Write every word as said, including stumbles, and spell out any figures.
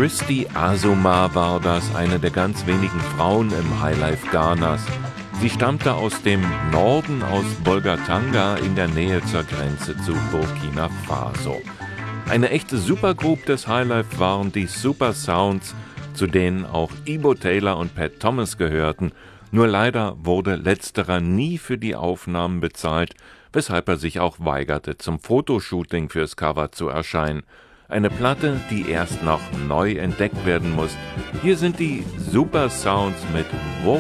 Christy Azumah war das, eine der ganz wenigen Frauen im Highlife Ghanas. Sie stammte aus dem Norden, aus Bolgatanga in der Nähe zur Grenze zu Burkina Faso. Eine echte Supergroup des Highlife waren die Super Sounds, zu denen auch Ibo Taylor und Pat Thomas gehörten. Nur leider wurde letzterer nie für die Aufnahmen bezahlt, weshalb er sich auch weigerte, zum Fotoshooting fürs Cover zu erscheinen. Eine Platte, die erst noch neu entdeckt werden muss. Hier sind die Super Sounds mit Wo